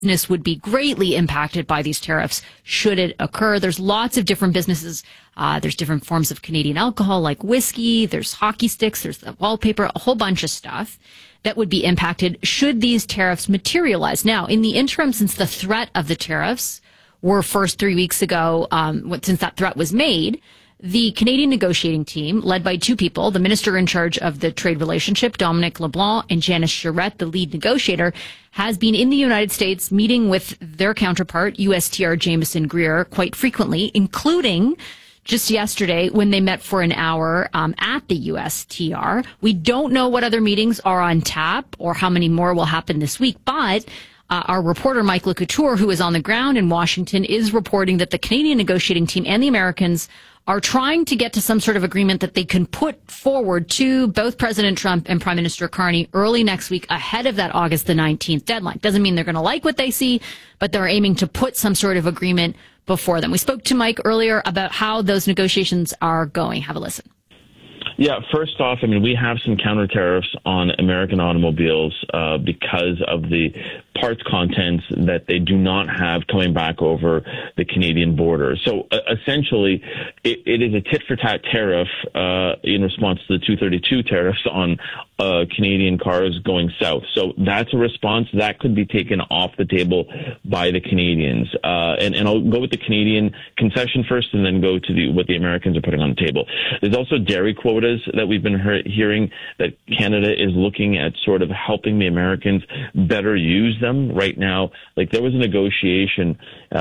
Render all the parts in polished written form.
business would be greatly impacted by these tariffs should it occur. There's lots of different businesses. There's different forms of Canadian alcohol like whiskey. There's hockey sticks. There's the wallpaper, a whole bunch of stuff that would be impacted should these tariffs materialize. Now, in the interim, since the threat of the tariffs were first 3 weeks ago, since that threat was made, the Canadian negotiating team, led by two people, the minister in charge of the trade relationship, Dominic LeBlanc, and Janice Charette, the lead negotiator, has been in the United States meeting with their counterpart, USTR Jameson Greer, quite frequently, including just yesterday when they met for an hour at the USTR. We don't know what other meetings are on tap or how many more will happen this week, but our reporter, Mike LeCouture, who is on the ground in Washington, is reporting that the Canadian negotiating team and the Americans are trying to get to some sort of agreement that they can put forward to both President Trump and Prime Minister Carney early next week ahead of that August the 19th deadline. Doesn't mean they're going to like what they see, but they're aiming to put some sort of agreement before them. We spoke to Mike earlier about how those negotiations are going. Have a listen. Yeah, first off, I mean, we have some counter tariffs on American automobiles because of the parts contents that they do not have coming back over the Canadian border. So essentially, it is a tit-for-tat tariff in response to the 232 tariffs on Canadian cars going south. So that's a response that could be taken off the table by the Canadians. And I'll go with the Canadian concession first and then go to what the Americans are putting on the table. There's also dairy quotas that we've been hearing that Canada is looking at sort of helping the Americans better use them right now. Like there was a negotiation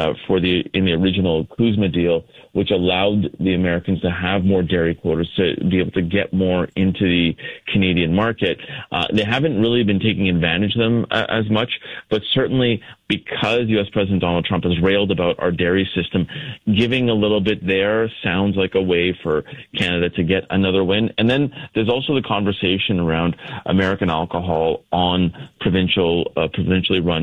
in the original CUSMA deal, which allowed the Americans to have more dairy quotas to be able to get more into the Canadian market. They haven't really been taking advantage of them as much, but certainly because U.S. President Donald Trump has railed about our dairy system, giving a little bit there sounds like a way for Canada to get another win. And then there's also the conversation around American alcohol on provincially run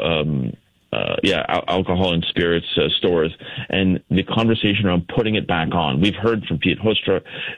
alcohol and spirits stores, and the conversation around putting it back on. We've heard from Pete Hoekstra,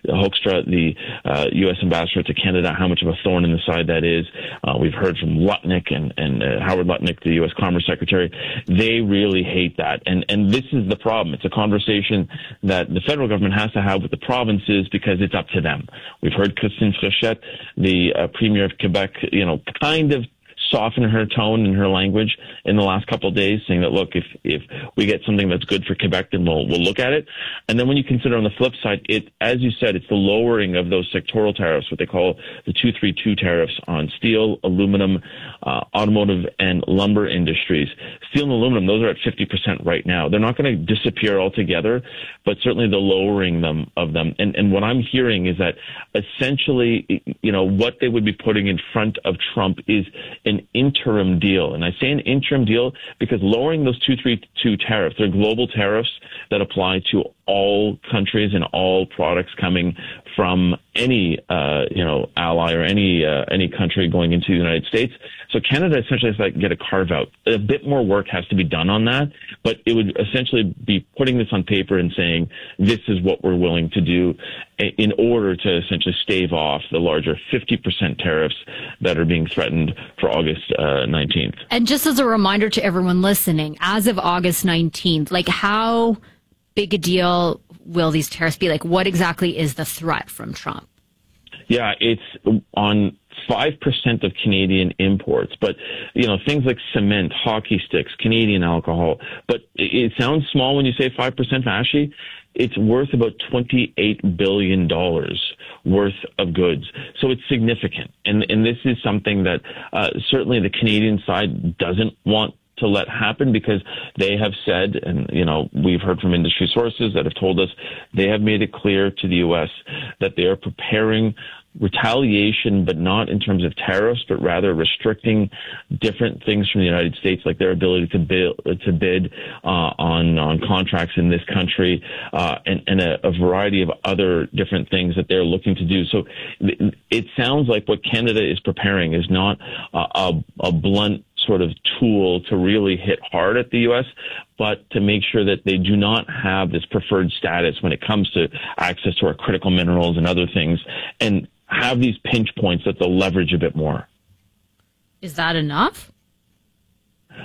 the U.S. ambassador to Canada, how much of a thorn in the side that is. We've heard from Lutnick and Howard Lutnick, the U.S. Commerce Secretary. They really hate that, and this is the problem. It's a conversation that the federal government has to have with the provinces because it's up to them. We've heard Christine Fréchette, the Premier of Quebec, kind of soften her tone and her language in the last couple of days, saying that, look, if we get something that's good for Quebec, then we'll look at it. And then when you consider on the flip side, as you said, it's the lowering of those sectoral tariffs, what they call the 232 tariffs on steel, aluminum, automotive, and lumber industries. Steel and aluminum, those are at 50% right now. They're not going to disappear altogether, but certainly the lowering of them. And what I'm hearing is that essentially, what they would be putting in front of Trump is an interim deal. And I say an interim deal because lowering those 232 tariffs, they're global tariffs that apply to all countries and all products coming from any, ally or any country going into the United States. So Canada essentially has to get a carve out. A bit more work has to be done on that, but it would essentially be putting this on paper and saying, this is what we're willing to do in order to essentially stave off the larger 50% tariffs that are being threatened for August 19th. And just as a reminder to everyone listening, as of August 19th, how big a deal will these tariffs be? What exactly is the threat from Trump? Yeah, it's on 5% of Canadian imports, but things like cement, hockey sticks, Canadian alcohol. But it sounds small when you say 5%, Vashi. It's worth about $28 billion worth of goods. So it's significant. And this is something that certainly the Canadian side doesn't want to let happen because they have said, and we've heard from industry sources that have told us they have made it clear to the U.S. that they are preparing retaliation, but not in terms of tariffs, but rather restricting different things from the United States, like their ability to bid on contracts in this country, and a variety of other different things that they're looking to do. So it sounds like what Canada is preparing is not a blunt sort of tool to really hit hard at the U.S., but to make sure that they do not have this preferred status when it comes to access to our critical minerals and other things, and have these pinch points that they'll leverage a bit more. Is that enough?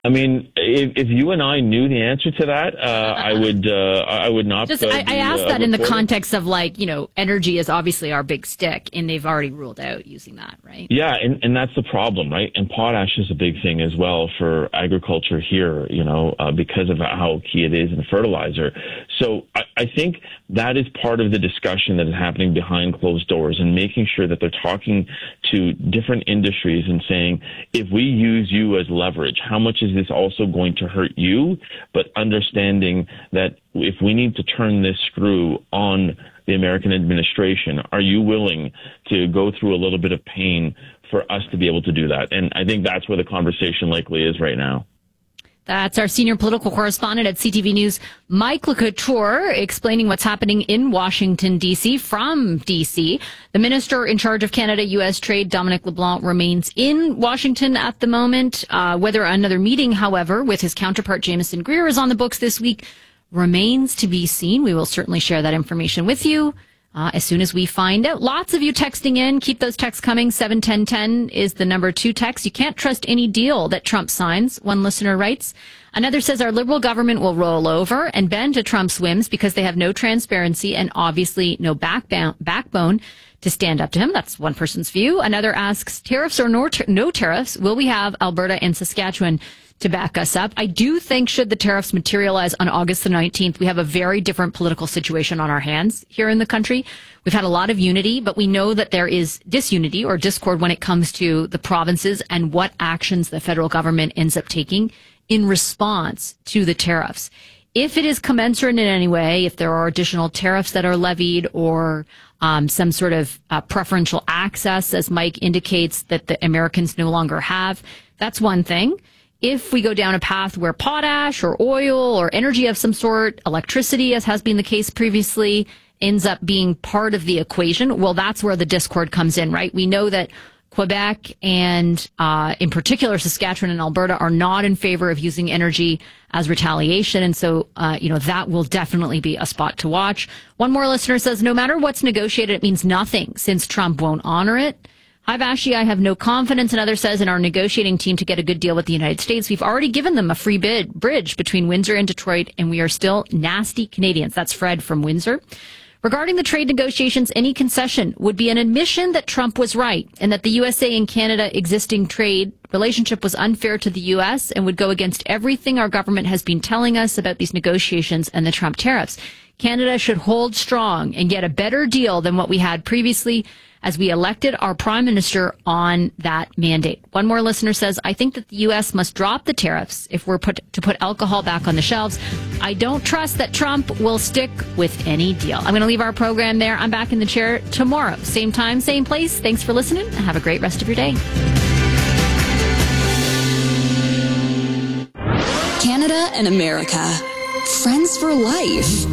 I mean, if you and I knew the answer to that, I would not. Just I asked that in the context of energy is obviously our big stick, and they've already ruled out using that, right? Yeah, and that's the problem, right? And potash is a big thing as well for agriculture here, because of how key it is in fertilizer. So I think that is part of the discussion that is happening behind closed doors, and making sure that they're talking to different industries and saying, if we use you as leverage, how much is this also going to hurt you? But understanding that if we need to turn this screw on the American administration, are you willing to go through a little bit of pain for us to be able to do that? And I think that's where the conversation likely is right now. That's our senior political correspondent at CTV News, Mike LeCouture, explaining what's happening in Washington, D.C. from D.C. The minister in charge of Canada-U.S. trade, Dominic LeBlanc, remains in Washington at the moment. Whether another meeting, however, with his counterpart, Jameson Greer, is on the books this week remains to be seen. We will certainly share that information with you as soon as we find out. Lots of you texting in. Keep those texts coming. 71010 is the number to text. You can't trust any deal that Trump signs, one listener writes. Another says our Liberal government will roll over and bend to Trump's whims because they have no transparency and obviously no backbone to stand up to him. That's one person's view. Another asks, tariffs or no tariffs, will we have Alberta and Saskatchewan to back us up? I do think should the tariffs materialize on August the 19th, we have a very different political situation on our hands here in the country. We've had a lot of unity, but we know that there is disunity or discord when it comes to the provinces and what actions the federal government ends up taking in response to the tariffs. If it is commensurate in any way, if there are additional tariffs that are levied or some sort of preferential access, as Mike indicates, that the Americans no longer have, that's one thing. If we go down a path where potash or oil or energy of some sort, electricity, as has been the case previously, ends up being part of the equation, well, that's where the discord comes in, right? We know that Quebec and in particular Saskatchewan and Alberta are not in favor of using energy as retaliation. And so, that will definitely be a spot to watch. One more listener says, no matter what's negotiated, it means nothing since Trump won't honor it. Hi, Vashi, I have no confidence, another says, in our negotiating team to get a good deal with the United States. We've already given them a free bridge between Windsor and Detroit, and we are still nasty Canadians. That's Fred from Windsor. Regarding the trade negotiations, any concession would be an admission that Trump was right and that the USA and Canada existing trade relationship was unfair to the U.S. and would go against everything our government has been telling us about these negotiations and the Trump tariffs. Canada should hold strong and get a better deal than what we had previously, as we elected our prime minister on that mandate. One more listener says, I think that the U.S. must drop the tariffs if we're to put alcohol back on the shelves. I don't trust that Trump will stick with any deal. I'm going to leave our program there. I'm back in the chair tomorrow. Same time, same place. Thanks for listening and have a great rest of your day. Canada and America. Friends for life.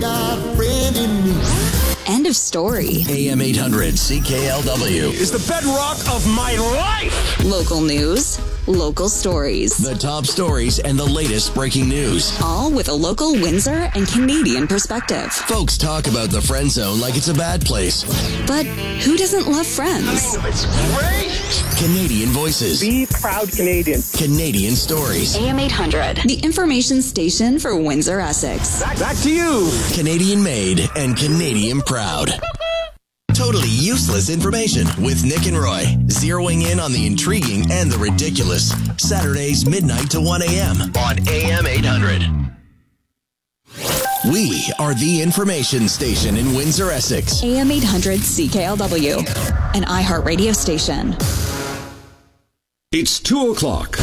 End of story. AM 800 CKLW is the bedrock of my life. Local news, local stories. The top stories and the latest breaking news. All with a local Windsor and Canadian perspective. Folks talk about the friend zone like it's a bad place. But who doesn't love Friends? Oh, it's great. Canadian voices. Be proud Canadian. Canadian stories. AM 800. The information station for Windsor, Essex. Back to you. Canadian made and Canadian proud. Totally useless information with Nick and Roy. Zeroing in on the intriguing and the ridiculous. Saturdays midnight to 1 a.m. on AM 800. We are the information station in Windsor, Essex. AM 800 CKLW, an iHeartRadio station. It's 2 o'clock.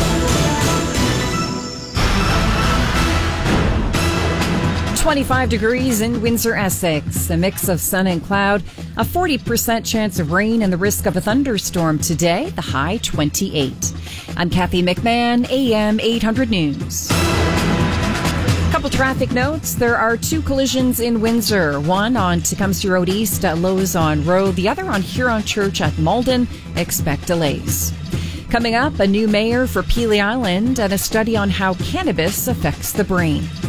25 degrees in Windsor, Essex. A mix of sun and cloud. A 40% chance of rain and the risk of a thunderstorm today. The high 28. I'm Kathy McMahon, AM 800 News. Couple traffic notes. There are 2 collisions in Windsor. One on Tecumseh Road East at Lozon Road. The other on Huron Church at Malden. Expect delays. Coming up, a new mayor for Pelee Island and a study on how cannabis affects the brain.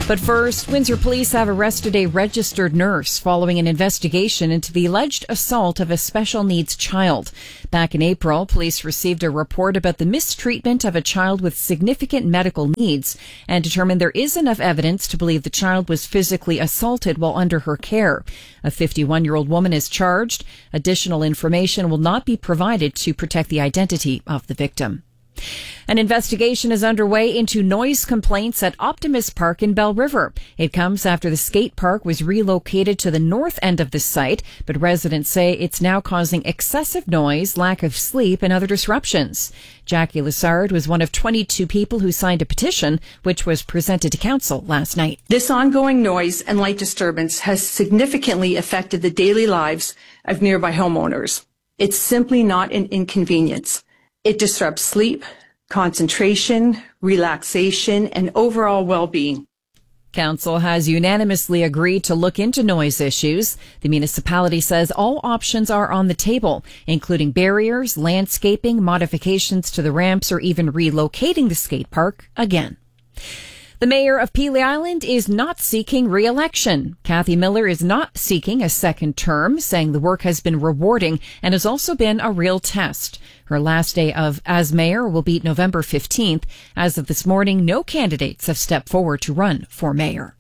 But first, Windsor police have arrested a registered nurse following an investigation into the alleged assault of a special needs child. Back in April, police received a report about the mistreatment of a child with significant medical needs and determined there is enough evidence to believe the child was physically assaulted while under her care. A 51-year-old woman is charged. Additional information will not be provided to protect the identity of the victim. An investigation is underway into noise complaints at Optimus Park in Bell River. It comes after the skate park was relocated to the north end of the site, but residents say it's now causing excessive noise, lack of sleep, and other disruptions. Jackie Lessard was one of 22 people who signed a petition, which was presented to council last night. This ongoing noise and light disturbance has significantly affected the daily lives of nearby homeowners. It's simply not an inconvenience. It disrupts sleep, concentration, relaxation, and overall well-being. Council has unanimously agreed to look into noise issues. The municipality says all options are on the table, including barriers, landscaping, modifications to the ramps, or even relocating the skate park again. The mayor of Pelee Island is not seeking re-election. Kathy Miller is not seeking a second term, saying the work has been rewarding and has also been a real test. Her last day as mayor will be November 15th. As of this morning, no candidates have stepped forward to run for mayor.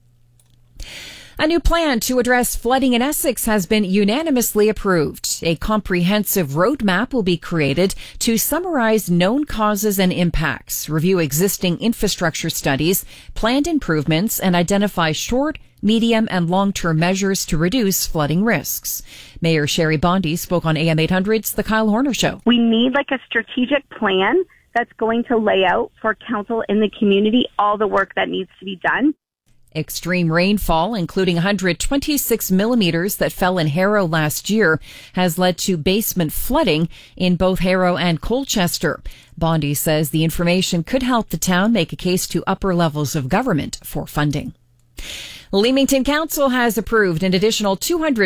A new plan to address flooding in Essex has been unanimously approved. A comprehensive roadmap will be created to summarize known causes and impacts, review existing infrastructure studies, planned improvements, and identify short, medium, and long-term measures to reduce flooding risks. Mayor Sherry Bondi spoke on AM 800's The Kyle Horner Show. We need a strategic plan that's going to lay out for council in the community all the work that needs to be done. Extreme rainfall, including 126 millimeters that fell in Harrow last year, has led to basement flooding in both Harrow and Colchester. Bondi says the information could help the town make a case to upper levels of government for funding. Leamington Council has approved an additional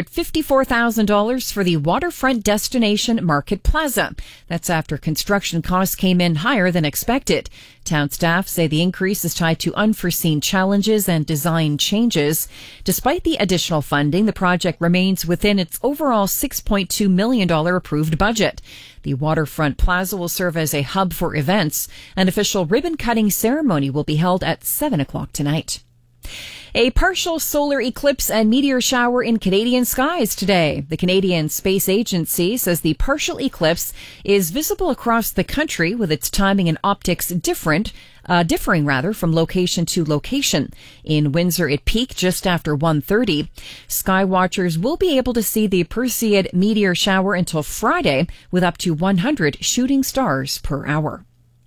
$254,000 for the waterfront destination Market Plaza. That's after construction costs came in higher than expected. Town staff say the increase is tied to unforeseen challenges and design changes. Despite the additional funding, the project remains within its overall $6.2 million approved budget. The waterfront plaza will serve as a hub for events. An official ribbon-cutting ceremony will be held at 7 o'clock tonight. A partial solar eclipse and meteor shower in Canadian skies today. The Canadian Space Agency says the partial eclipse is visible across the country with its timing and optics differing from location to location. In Windsor, it peaked just after 1:30. Sky watchers will be able to see the Perseid meteor shower until Friday with up to 100 shooting stars per hour.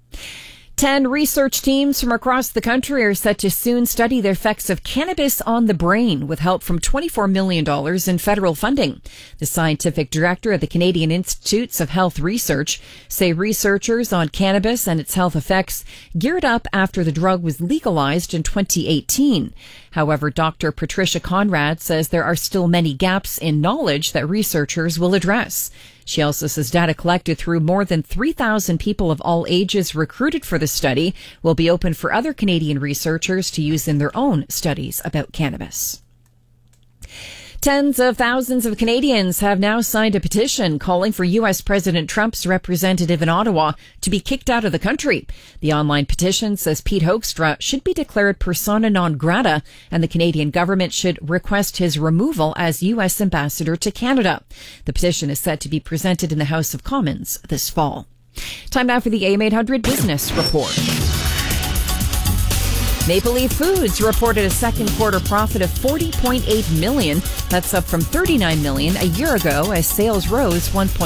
10 research teams from across the country are set to soon study the effects of cannabis on the brain with help from $24 million in federal funding. The scientific director of the Canadian Institutes of Health Research say researchers on cannabis and its health effects geared up after the drug was legalized in 2018. However, Dr. Patricia Conrad says there are still many gaps in knowledge that researchers will address. She also says data collected through more than 3,000 people of all ages recruited for the study will be open for other Canadian researchers to use in their own studies about cannabis. Tens of thousands of Canadians have now signed a petition calling for U.S. President Trump's representative in Ottawa to be kicked out of the country. The online petition says Pete Hoekstra should be declared persona non grata, and the Canadian government should request his removal as U.S. ambassador to Canada. The petition is set to be presented in the House of Commons this fall. Time now for the AM 800 Business Report. Maple Leaf Foods reported a second quarter profit of $40.8 million. That's up from $39 million a year ago as sales rose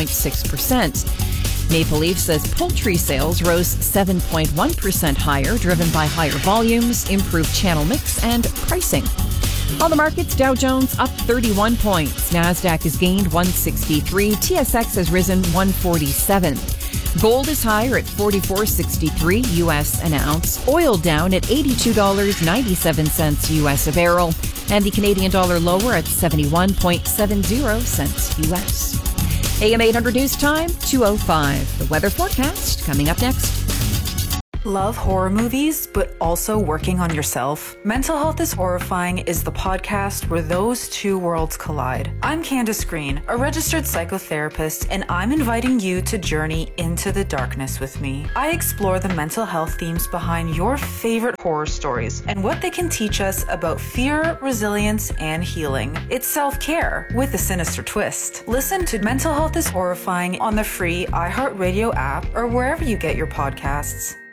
1.6%. Maple Leaf says poultry sales rose 7.1% higher, driven by higher volumes, improved channel mix, and pricing. On the markets, Dow Jones up 31 points. NASDAQ has gained 163. TSX has risen 147. Gold is higher at $44.63 U.S. an ounce. Oil down at $82.97 U.S. a barrel. And the Canadian dollar lower at 71.70 cents U.S. AM 800 News Time, 2:05. The weather forecast coming up next. Love horror movies, but also working on yourself? Mental Health is Horrifying is the podcast where those two worlds collide. I'm Candace Green, a registered psychotherapist, and I'm inviting you to journey into the darkness with me. I explore the mental health themes behind your favorite horror stories and what they can teach us about fear, resilience, and healing. It's self-care with a sinister twist. Listen to Mental Health is Horrifying on the free iHeartRadio app or wherever you get your podcasts.